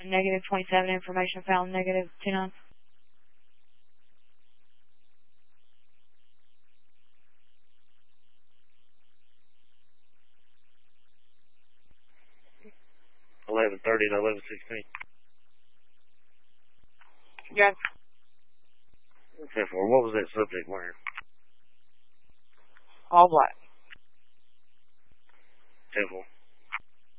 negative 27, information found negative 29. $11:30 to 11:16. Yes. 10-4, what was that subject wearing? All black. 10-4.